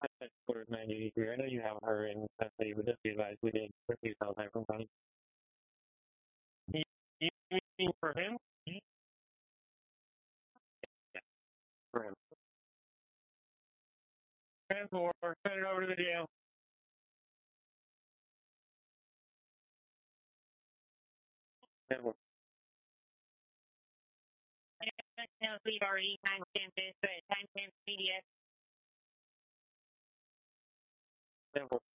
Quarters 983. I know you have her in custody, but just be advised we did refuse cell time from County. You mean for him? Yeah, for him. 10-4, send it over to the jail. Now, CRE, timestamp this, timestamp CDS. 10-4.